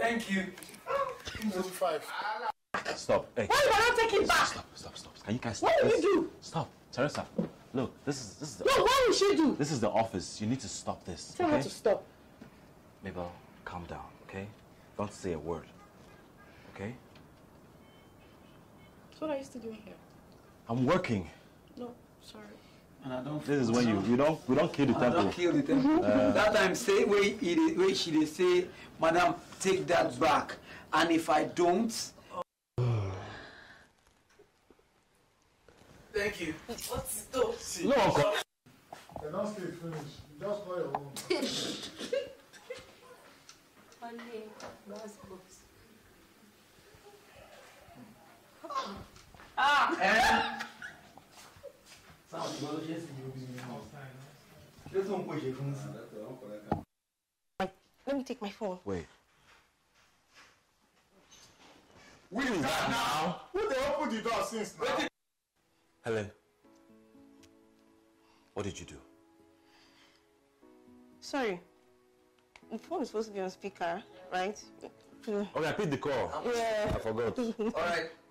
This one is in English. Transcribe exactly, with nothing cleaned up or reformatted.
Thank you. Five. Stop. Hey. Why you not take it back? Stop, stop, stop. Can you guys stop? What will this? you do? Stop. Teresa, look, this is this is the No, what will she do? This is the office. You need to stop this. Tell okay? her to stop. Mabel, calm down, okay? Don't say a word. Okay? So what are you still doing here? I'm working. No, sorry. And I don't. This is when you you don't we don't kill the I temple. don't kill the temple. Uh, that time say where he dey- where she dey say, Madam, take that back. And if I don't. Thank you. What's it though? No, uncle. They don't stay finished. You just call your own. Ah! Let me take my phone. Wait. Who is that now? Who they opened the door since now? Helen, what did you do? Sorry. The phone is supposed to be on speaker, right? Okay, I picked the call. Yeah. I forgot. All right.